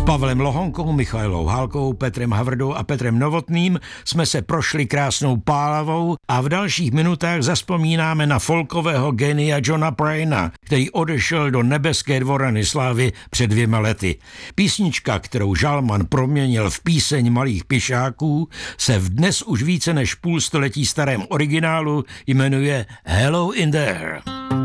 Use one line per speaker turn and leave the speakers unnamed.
Pavlem Lohonkou, Michailou Hálkou, Petrem Havrdou a Petrem Novotným jsme se prošli krásnou Pálavou a v dalších minutách zazpomínáme na folkového génia Johna Pryna, který odešel do nebeské dvorany slávy před 2 lety. Písnička, kterou Žalman proměnil v píseň malých pišáků, se v dnes už více než půl století starém originálu jmenuje Hello in there.